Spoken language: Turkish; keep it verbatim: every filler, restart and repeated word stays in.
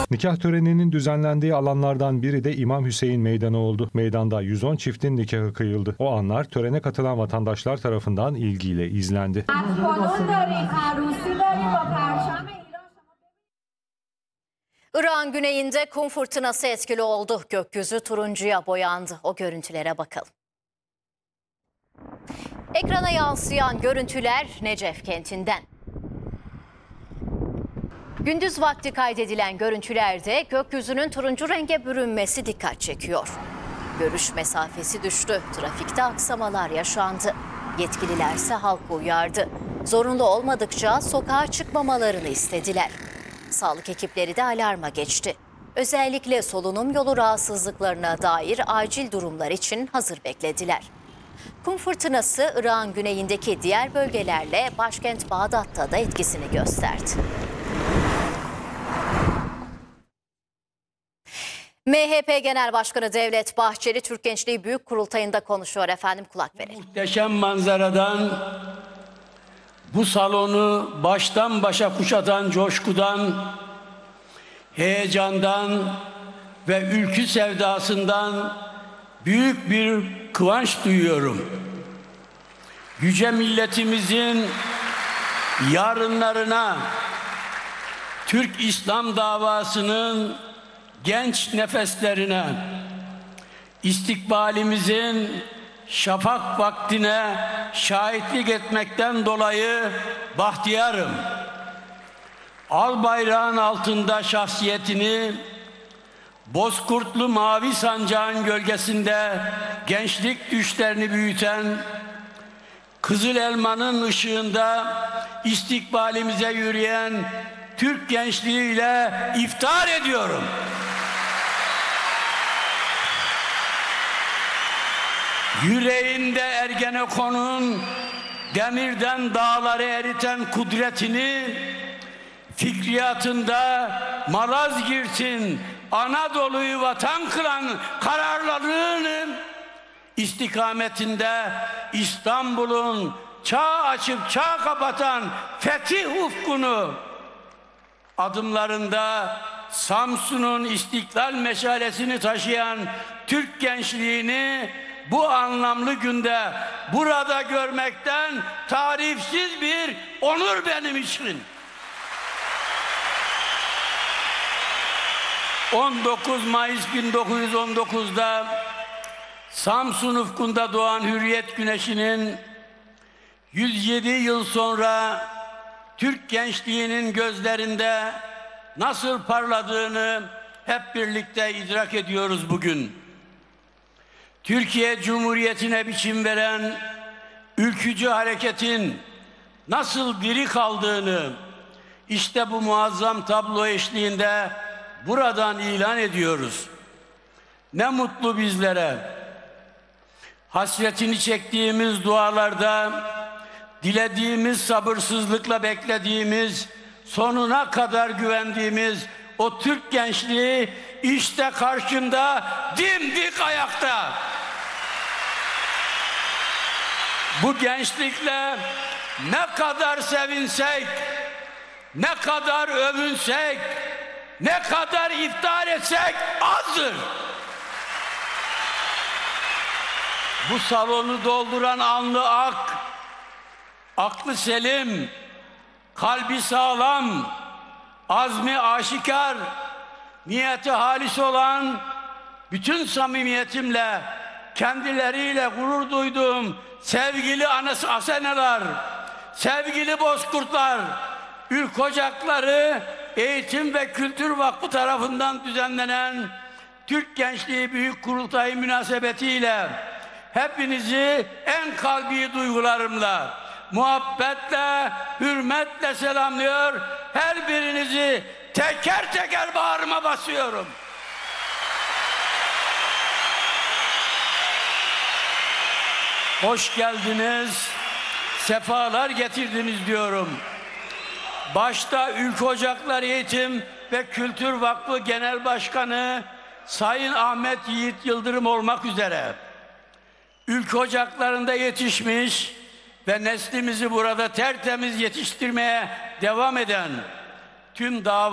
Nikah töreninin düzenlendiği alanlardan biri de İmam Hüseyin Meydanı oldu. Meydanda yüz on çiftin nikahı kıyıldı. O anlar törene katılan vatandaşlar tarafından ilgiyle izlendi. Irak'ın güneyinde kum fırtınası etkili oldu. Gökyüzü turuncuya boyandı. O görüntülere bakalım. Ekrana yansıyan görüntüler Necef kentinden. Gündüz vakti kaydedilen görüntülerde gökyüzünün turuncu renge bürünmesi dikkat çekiyor. Görüş mesafesi düştü. Trafikte aksamalar yaşandı. Yetkililer ise halkı uyardı. Zorunlu olmadıkça sokağa çıkmamalarını istediler. Sağlık ekipleri de alarma geçti. Özellikle solunum yolu rahatsızlıklarına dair acil durumlar için hazır beklediler. Kum fırtınası Irak'ın güneyindeki diğer bölgelerle başkent Bağdat'ta da etkisini gösterdi. M H P Genel Başkanı Devlet Bahçeli Türk Gençliği Büyük Kurultayı'nda konuşuyor efendim, kulak verelim. Muhteşem manzaradan, bu salonu baştan başa kuşatan coşkudan, heyecandan ve ülkü sevdasından büyük bir kıvanç duyuyorum. Yüce milletimizin yarınlarına, Türk İslam davasının genç nefeslerine, istikbalimizin şafak vaktine şahitlik etmekten dolayı bahtiyarım. Al bayrağın altında şahsiyetini, bozkurtlu mavi sancağın gölgesinde gençlik düşlerini büyüten, kızıl elmanın ışığında istikbalimize yürüyen Türk gençliğiyle iftihar ediyorum. Yüreğinde Ergenekon'un demirden dağları eriten kudretini, fikriyatında Malazgirt'in Anadolu'yu vatan kılan kararlılığının istikametinde İstanbul'un çağ açıp çağ kapatan fetih ufkunu, adımlarında Samsun'un istiklal meşalesini taşıyan Türk gençliğini bu anlamlı günde burada görmekten tarifsiz bir onur benim için. on dokuz Mayıs bin dokuz yüz on dokuz'da Samsun ufkunda doğan Hürriyet Güneşi'nin yüz yedi yıl sonra Türk gençliğinin gözlerinde nasıl parladığını hep birlikte idrak ediyoruz bugün. Türkiye Cumhuriyeti'ne biçim veren ülkücü hareketin nasıl diri kaldığını işte bu muazzam tablo eşliğinde buradan ilan ediyoruz. Ne mutlu bizlere. Hasretini çektiğimiz dualarda, dilediğimiz, sabırsızlıkla beklediğimiz, sonuna kadar güvendiğimiz o Türk gençliği işte karşında dimdik ayakta. Bu gençlikle ne kadar sevinsek, ne kadar övünsek, ne kadar iftihar etsek azdır. Bu salonu dolduran alnı ak, aklı selim, kalbi sağlam, azmi aşikar, niyeti halis olan bütün samimiyetimle kendileriyle gurur duyduğum sevgili anası aseneler, sevgili bozkurtlar, ülk ocakları Eğitim ve Kültür Vakfı tarafından düzenlenen Türk Gençliği Büyük Kurultayı münasebetiyle hepinizi en kalbi duygularımla, muhabbetle, hürmetle selamlıyor. Her birinizi teker teker bağrıma basıyorum. Hoş geldiniz, sefalar getirdiniz diyorum. Başta Ülke Ocakları Eğitim ve Kültür Vakfı Genel Başkanı Sayın Ahmet Yiğit Yıldırım olmak üzere Ülke Ocakları'nda yetişmiş ve neslimizi burada tertemiz yetiştirmeye devam eden tüm dava